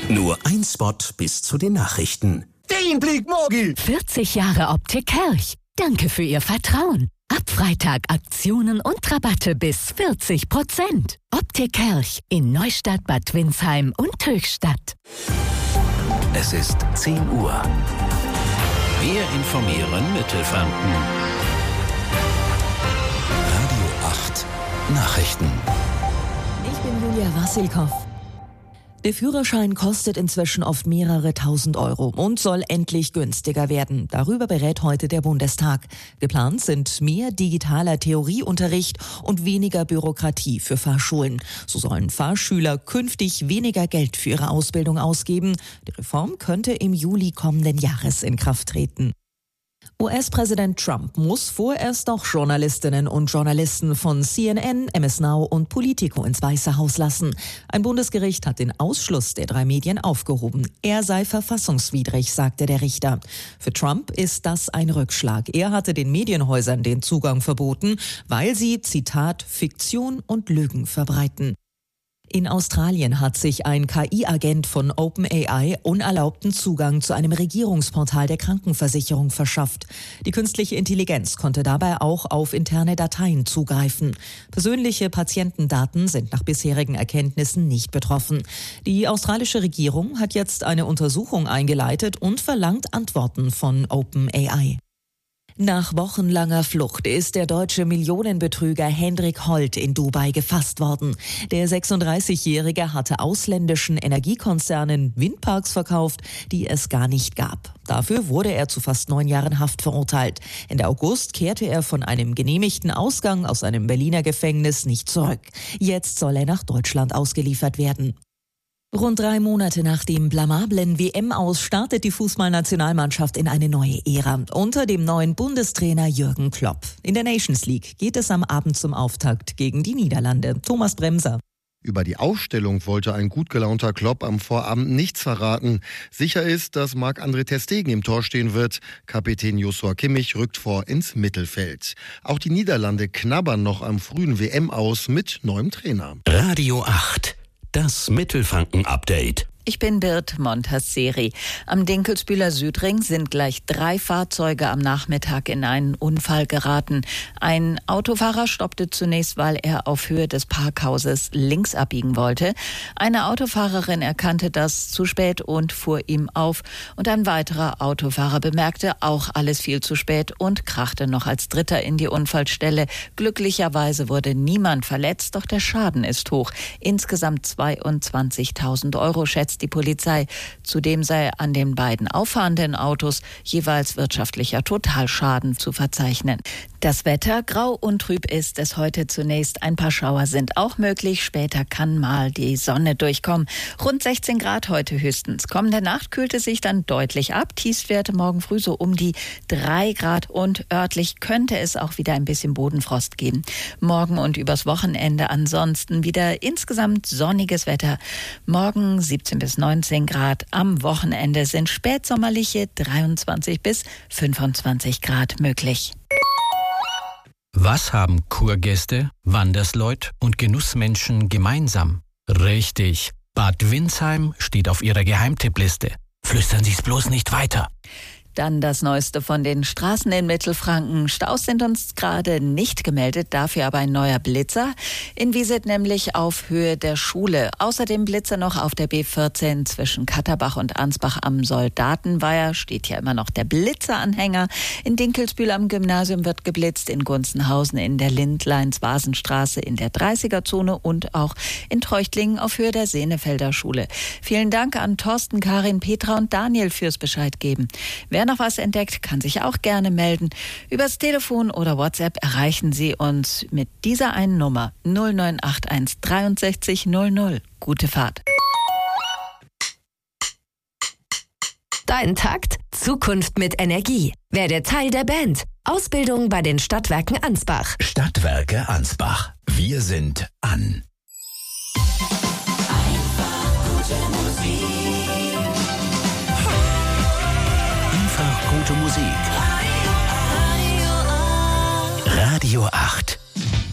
Nur ein Spot bis zu den Nachrichten. Den Blick Morgi! 40 Jahre Optik Kerch. Danke für Ihr Vertrauen. Ab Freitag Aktionen und Rabatte bis 40%. Optik Kerch in Neustadt, Bad Windsheim und Höchstadt. Es ist 10 Uhr. Wir informieren Mittelfranken. Radio 8 Nachrichten. Ich bin Julia Wassilkow. Der Führerschein kostet inzwischen oft mehrere tausend Euro und soll endlich günstiger werden. Darüber berät heute der Bundestag. Geplant sind mehr digitaler Theorieunterricht und weniger Bürokratie für Fahrschulen. So sollen Fahrschüler künftig weniger Geld für ihre Ausbildung ausgeben. Die Reform könnte im Juli kommenden Jahres in Kraft treten. US-Präsident Trump muss vorerst noch Journalistinnen und Journalisten von CNN, MS Now und Politico ins Weiße Haus lassen. Ein Bundesgericht hat den Ausschluss der 3 Medien aufgehoben. Er sei verfassungswidrig, sagte der Richter. Für Trump ist das ein Rückschlag. Er hatte den Medienhäusern den Zugang verboten, weil sie, Zitat, Fiktion und Lügen verbreiten. In Australien hat sich ein KI-Agent von OpenAI unerlaubten Zugang zu einem Regierungsportal der Krankenversicherung verschafft. Die künstliche Intelligenz konnte dabei auch auf interne Dateien zugreifen. Persönliche Patientendaten sind nach bisherigen Erkenntnissen nicht betroffen. Die australische Regierung hat jetzt eine Untersuchung eingeleitet und verlangt Antworten von OpenAI. Nach wochenlanger Flucht ist der deutsche Millionenbetrüger Hendrik Holt in Dubai gefasst worden. Der 36-Jährige hatte ausländischen Energiekonzernen Windparks verkauft, die es gar nicht gab. Dafür wurde er zu fast 9 Jahren Haft verurteilt. Ende August kehrte er von einem genehmigten Ausgang aus einem Berliner Gefängnis nicht zurück. Jetzt soll er nach Deutschland ausgeliefert werden. Rund 3 Monate nach dem blamablen WM-Aus startet die Fußballnationalmannschaft in eine neue Ära unter dem neuen Bundestrainer Jürgen Klopp. In der Nations League geht es am Abend zum Auftakt gegen die Niederlande. Thomas Bremser. Über die Aufstellung wollte ein gut gelaunter Klopp am Vorabend nichts verraten. Sicher ist, dass Marc-André ter Stegen im Tor stehen wird. Kapitän Joshua Kimmich rückt vor ins Mittelfeld. Auch die Niederlande knabbern noch am frühen WM-Aus mit neuem Trainer. Radio 8. Das Mittelfranken-Update. Ich bin Bird Montasseri. Am Dinkelsbühler Südring sind gleich 3 Fahrzeuge am Nachmittag in einen Unfall geraten. Ein Autofahrer stoppte zunächst, weil er auf Höhe des Parkhauses links abbiegen wollte. Eine Autofahrerin erkannte das zu spät und fuhr ihm auf. Und ein weiterer Autofahrer bemerkte auch alles viel zu spät und krachte noch als Dritter in die Unfallstelle. Glücklicherweise wurde niemand verletzt, doch der Schaden ist hoch. Insgesamt 22.000 Euro schätzt die Polizei. Zudem sei an den beiden auffahrenden Autos jeweils wirtschaftlicher Totalschaden zu verzeichnen. Das Wetter grau und trüb ist es heute zunächst. Ein paar Schauer sind auch möglich. Später kann mal die Sonne durchkommen. Rund 16 Grad heute höchstens. Kommende Nacht kühlt es sich dann deutlich ab. Tiefstwerte morgen früh so um die 3 Grad und örtlich könnte es auch wieder ein bisschen Bodenfrost geben. Morgen und übers Wochenende ansonsten wieder insgesamt sonniges Wetter. Morgen 17 bis 19 Grad. Am Wochenende sind spätsommerliche 23 bis 25 Grad möglich. Was haben Kurgäste, Wandersleut und Genussmenschen gemeinsam? Richtig, Bad Windsheim steht auf ihrer Geheimtippliste. Flüstern Sie's bloß nicht weiter. Dann das Neueste von den Straßen in Mittelfranken. Staus sind uns gerade nicht gemeldet, dafür aber ein neuer Blitzer. In Wieset nämlich auf Höhe der Schule. Außerdem Blitzer noch auf der B14 zwischen Katterbach und Ansbach am Soldatenweiher. Steht ja immer noch der Blitzeranhänger. In Dinkelsbühl am Gymnasium wird geblitzt. In Gunzenhausen in der Lindleins-Vasenstraße in der 30er-Zone und auch in Treuchtlingen auf Höhe der Senefelder Schule. Vielen Dank an Thorsten, Karin, Petra und Daniel fürs Bescheid geben. Wer noch was entdeckt, kann sich auch gerne melden. Übers Telefon oder WhatsApp erreichen Sie uns mit dieser einen Nummer 0981 63 00. Gute Fahrt. Dein Takt, Zukunft mit Energie. Werde Teil der Band. Ausbildung bei den Stadtwerken Ansbach. Stadtwerke Ansbach. Wir sind an.